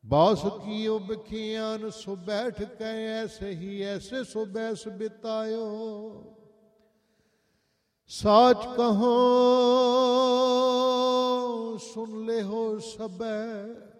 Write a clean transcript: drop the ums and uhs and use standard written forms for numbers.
बास कियो बिखियान सो बैठ कै ऐसे ही ऐसे सो बैस बितायो। साच कहो सुन ले हो सबे